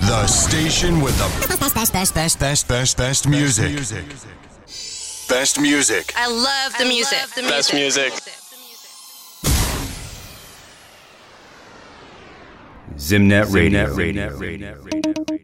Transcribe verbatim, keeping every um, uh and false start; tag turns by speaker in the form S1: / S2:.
S1: The station with the best, best, best, best, best, best, best music. Best music.
S2: I love the music.
S3: The Best music.
S4: Zimnet Radio. Zimnet Radio.